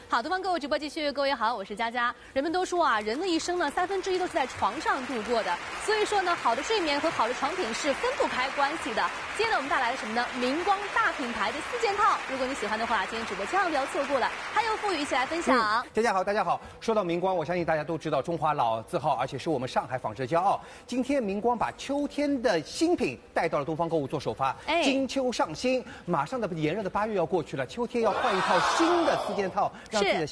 好，东方购物直播继续，各位好，我是佳佳。人们都说啊，人的一生呢1/3都是在床上度过的，所以说呢，好的睡眠和好的床品是分不开关系的。今天呢，我们带来了什么呢？明光大品牌的4件套，如果你喜欢的话，今天直播千万不要错过了。还有付宇一起来分享。 大家好，大家好。说到明光，我相信大家都知道中华老字号，而且是我们上海纺织的骄傲。今天明光把秋天的新品带到了东方购物做首发，金秋上新，马上的炎热的8月要过去了，秋天要换一套新的4件套，让自己的